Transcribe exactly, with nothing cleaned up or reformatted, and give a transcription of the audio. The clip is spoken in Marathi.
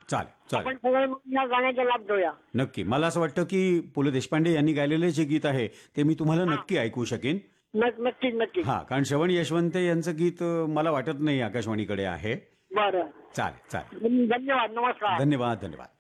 चालेल चालेल. आपण सगळे मिळून या गाण्याचा लाभ घेऊया. नक्की. मला असं वाटतं की पु ल देशपांडे यांनी गायलेले जे गीत आहे ते मी तुम्हाला हा. नक्की ऐकू शकेन. नक्की नक्कीच नक्कीच. हा, कारण श्रवण यशवंत यांचं गीत अ, मला वाटत नाही आकाशवाणीकडे आहे. बरं. चालेल चालेल. धन्यवाद. नमस्कार. धन्यवाद धन्यवाद.